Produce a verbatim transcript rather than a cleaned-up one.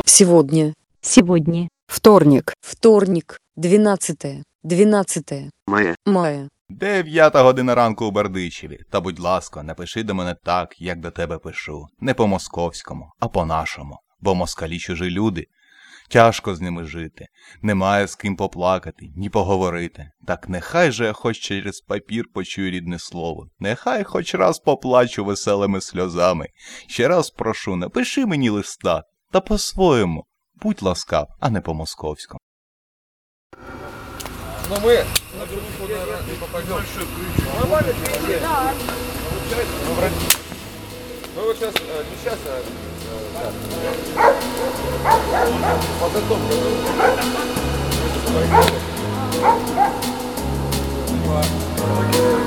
Сегодня. Сегодня. Вторник. Вторник. Двенадцатое. Двенадцатое. Мая. Мая. Дев'ята година ранку у Бердичеві. Та, будь ласка, напиши до мене так, як до тебе пишу. Не по-московському, а по-нашому. Бо москалі чужі люди. Тяжко з ними жити. Немає з ким поплакати, ні поговорити. Так нехай же я хоч через папір почую рідне слово. Нехай хоч раз поплачу веселими сльозами. Ще раз прошу, напиши мені листа. Та по-своєму. Будь ласкав, а не по-московському. Но мы на группу, наверное, не попадем. Нормально, видите? Да. Мы вот сейчас, не сейчас, а сейчас. Подготовка.